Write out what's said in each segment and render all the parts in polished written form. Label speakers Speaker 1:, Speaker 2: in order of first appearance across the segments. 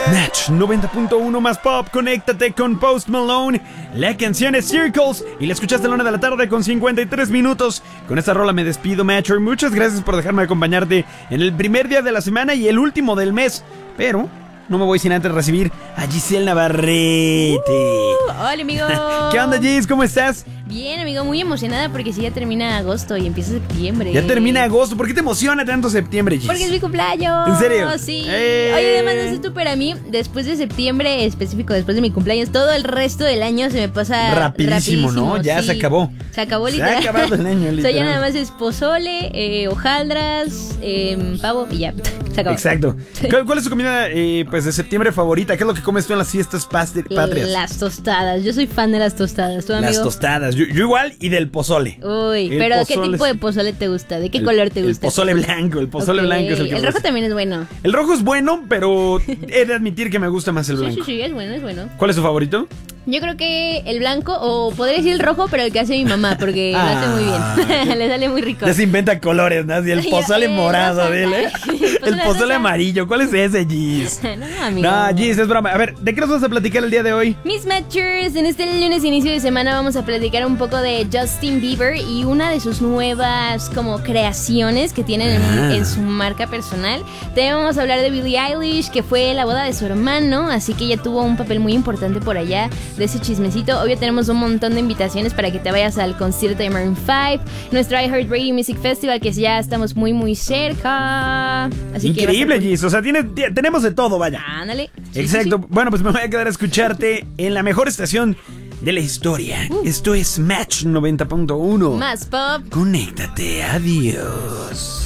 Speaker 1: Match 90.1 más pop, conéctate con Post Malone. La canción es Circles y la escuchaste a la 1 de la tarde con 53 minutos. Con esta rola me despido, Matcher. Muchas gracias por dejarme acompañarte en el primer día de la semana y el último del mes. Pero no me voy sin antes recibir a Giselle Navarrete.
Speaker 2: Hola, amigo.
Speaker 1: ¿Qué onda, Gis? ¿Cómo estás?
Speaker 2: Bien, amigo, muy emocionada porque sí ya termina agosto y empieza septiembre.
Speaker 1: Ya termina agosto. ¿Por qué te emociona tanto septiembre, Gis?
Speaker 2: Porque es mi cumpleaños.
Speaker 1: ¿En serio?
Speaker 2: Sí. Oye, además no sé tú, pero a mí, después de septiembre, específico después de mi cumpleaños, todo el resto del año se me pasa
Speaker 1: rapidísimo, ¿no? Ya sí. Se acabó.
Speaker 2: Se acabó, literal.
Speaker 1: Se ha acabado el año, literal.
Speaker 2: O sea, ya nada más es pozole, hojaldras, pavo y ya. Se acabó.
Speaker 1: Exacto. ¿Cuál es tu comida pues de septiembre favorita? ¿Qué es lo que comes tú en las fiestas patrias?
Speaker 2: Las tostadas. Yo soy fan de las tostadas. ¿Tú, amigo?
Speaker 1: Las tostadas. Yo igual y del pozole.
Speaker 2: Uy, pero ¿qué tipo de pozole te gusta? ¿De qué color te gusta?
Speaker 1: El pozole blanco. El pozole blanco es el que
Speaker 2: El rojo también es bueno.
Speaker 1: El rojo es bueno, pero he de admitir que me gusta más el blanco.
Speaker 2: Sí, es bueno, es bueno.
Speaker 1: ¿Cuál es tu favorito?
Speaker 2: Yo creo que el blanco, o podría decir el rojo, pero el que hace mi mamá, porque lo hace muy bien. Le sale muy rico.
Speaker 1: Ya se inventa colores, ¿no? Y el pozole morado, ¿eh? El pozole amarillo. ¿Cuál es ese, Gis?
Speaker 2: No, amigo.
Speaker 1: No, Gis, es broma. A ver, ¿de qué nos vas a platicar el día de hoy?
Speaker 2: Mis Matchers, en este lunes inicio de semana vamos a platicar un poco de Justin Bieber y una de sus nuevas como creaciones que tienen en su marca personal. También vamos a hablar de Billie Eilish, que fue la boda de su hermano, así que ella tuvo un papel muy importante por allá de ese chismecito. Obvio tenemos un montón de invitaciones para que te vayas al concierto de Maroon 5, nuestro iHeartRadio Music Festival, que ya estamos muy cerca. Así
Speaker 1: increíble, Gis. O sea, tenemos de todo, vaya.
Speaker 2: Ándale.
Speaker 1: Exacto. Sí. Bueno, pues me voy a quedar a escucharte en la mejor estación de la historia. Esto es Match 90.1.
Speaker 2: Más pop.
Speaker 1: Conéctate. Adiós.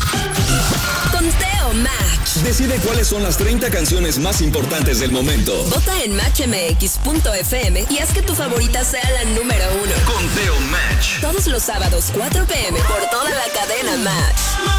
Speaker 3: Conteo Match.
Speaker 4: Decide cuáles son las 30 canciones más importantes del momento.
Speaker 3: Vota en matchmx.fm y haz que tu favorita sea la número 1.
Speaker 4: Conteo Match.
Speaker 3: Todos los sábados 4 p.m. por toda la cadena Match.